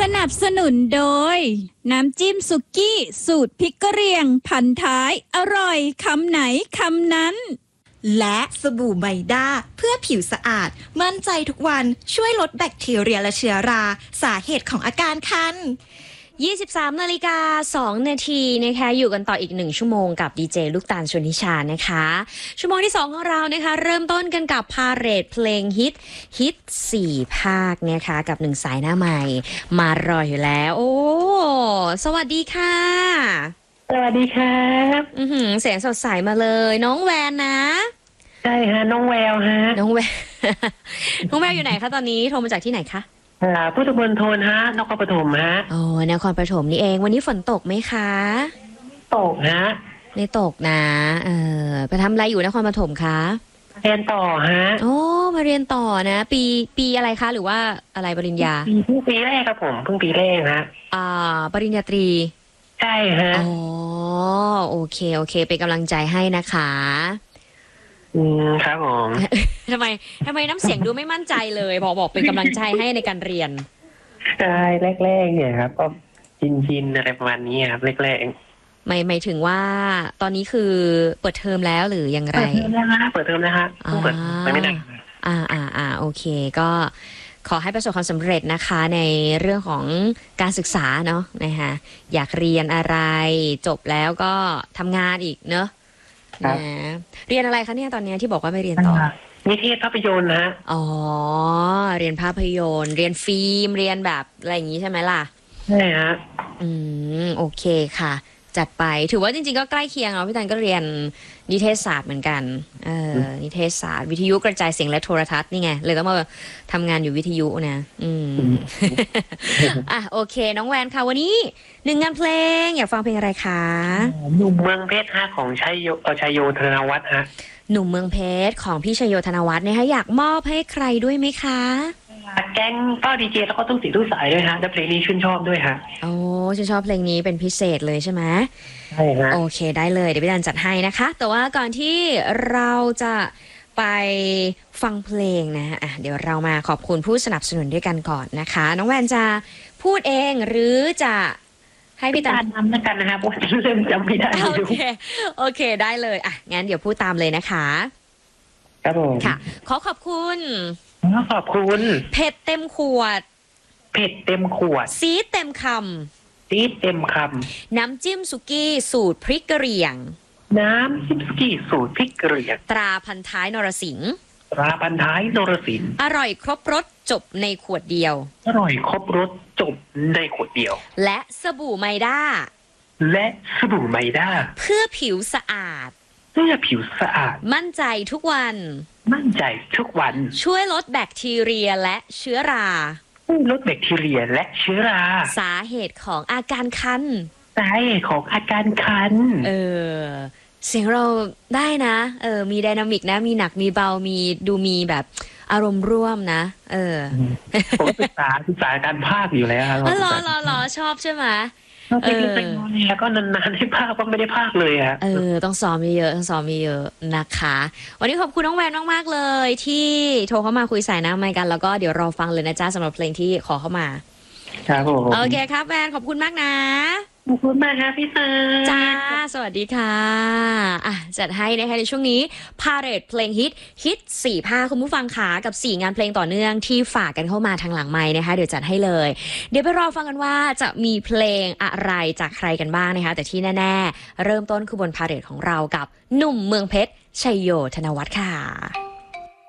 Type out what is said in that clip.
นับสนุนโดยน้ำจิ้มสุกี้สูตรพริกกะเหรี่ยงพันท้ายอร่อยคำไหนคำนั้นและสบู่ไมด้าเพื่อผิวสะอาดมั่นใจทุกวันช่วยลดแบคทีเรียและเชื้อราสาเหตุของอาการคัน 23:02 นาทีนะคะอยู่กันต่ออีก1ชั่วโมงกับดีเจลูกตาลชลนิชานะคะชั่วโมงที่2ของเรานะคะเริ่มต้นกันกับพาเหรดเพลงฮิต4ภาคนะคะกับ1สายหน้าใหม่มารออยู่แล้วโอ้สวัสดีค่ะสวัสดีครับเสียงสดใสมาเลยน้องแวนนะใช่ฮะน้องแววฮะน้องแวว น้องแววอยู่ไหนคะตอนนี้โทรมาจากที่ไหนคะพุทธมณฑลฮะนครปฐมฮะอ๋อนครปฐมนี่เองวันนี้ฝนตกไหมคะตกฮะไม่ตกนะไปทำอะไรอยู่นครปฐมคะเรียนต่อฮะโอ้มาเรียนต่อนะปีอะไรคะหรือว่าอะไรปริญญาปีแรกครับผมเพิ่งปีแรกฮะปริญญาตรีใช่ฮะอ๋อโอเคเป็นกำลังใจให้นะคะครับผมทำไมน้ำเสียงดูไม่มั่นใจเลยบอกเป็นกำลังใจให้ในการเรียนใช่แรกๆเนี่ยครับก็ชินอะไรประมาณนี้ครับแรกๆหมายถึงว่าตอนนี้คือเปิดเทอมแล้วหรือยังไรเปิดเทอมแล้วฮะเปิดเทอมแล้วฮะเปิดไม่ได้โอเคก็ขอให้ประสบความสำเร็จนะคะในเรื่องของการศึกษาเนาะนะคะอยากเรียนอะไรจบแล้วก็ทำงานอีกเนาะเรียนอะไรคะเนี่ยตอนนี้ที่บอกว่าไม่เรียนต่อนิเทศภาพยนตร์นะอ๋อเรียนภาพยนตร์เรียนฟิล์มเรียนแบบอะไรอย่างนี้ใช่ไหมล่ะใช่ฮะโอเคค่ะจัดไปถือว่าจริงๆก็ใกล้เคียงเนาะพี่ตันก็เรียนนิเทศศาสตร์เหมือนกันนิเทศศาสตร์วิทยุกระจายเสียงและโทรทัศน์นี่ไงเลยต้องมาทำงานอยู่วิทยุนะโอเคน้องแวนค่ะวันนี้1งานเพลงอยากฟังเพลงอะไรคะหนุ่มเมืองเพชรฮะของชัยโยธนวัฒน์ฮะหนุ่มเมืองเพชรของพี่ชัยโยธนวัฒน์นะคะอยากมอบให้ใครด้วยไหมคะแก๊งป้าดีเจแล้วก็ตู้สีตู้สายด้วยฮะและเพลงนี้ชื่นชอบด้วยฮะโอ้ชื่นชอบเพลงนี้เป็นพิเศษเลยใช่ไหมใช่ฮะโอเคได้เลยเดี๋ยวพี่ดันจัดให้นะคะแต่ว่าก่อนที่เราจะไปฟังเพลงนะเดี๋ยวเรามาขอบคุณผู้สนับสนุนด้วยกันก่อนนะคะน้องแวนจะพูดเองหรือจะให้พี่ตันทำกันนะคะเพราะเริ่มจำไม่ได้โอเคได้เลยงั้นเดี๋ยวพูดตามเลยนะคะครับผมค่ะขอบคุณเผ็ดเต็มขวดซีดเต็มคำน้ำจิ้มสุกี้สูตรพริกกะเหรี่ยงตราพันท้ายนรสิงห์อร่อยครบรสจบในขวดเดียวและสบู่ไมด้าเพื่อผิวสะอาดมั่นใจทุกวันช่วยลดแบคทีเรียและเชื้อราสาเหตุของอาการคันเสียงเราได้นะมีไดนามิกนะมีหนักมีเบามีแบบอารมณ์ร่วมนะผมศึกษาการพากย์อยู่แล้วครับรอชอบใช่ไหมแล้วก็นานๆให้พากย์ก็ไม่ได้พากย์เลยฮะต้องซ้อมเยอะนะคะวันนี้ขอบคุณน้องแวนมากๆเลยที่โทรเข้ามาคุยสายน้ำไมค์กันแล้วก็เดี๋ยวรอฟังเลยนะจ๊ะสำหรับเพลงที่ขอเข้ามาครับผมโอเคครับแวนขอบคุณมากนะขอบคุณมากครับพี่ตาจ้าสวัสดีค่ะจัดให้นะคะในช่วงนี้พาเหรดเพลงฮิต4ภาคคุณผู้ฟังขากับ4งานเพลงต่อเนื่องที่ฝากกันเข้ามาทางหลังไมค์นะคะเดี๋ยวจัดให้เลยเดี๋ยวไปรอฟังกันว่าจะมีเพลงอะไรจากใครกันบ้างนะคะแต่ที่แน่ๆเริ่มต้นคือบนพาเหรดของเรากับหนุ่มเมืองเพชรชัยโยธนวัฒน์ค่ะ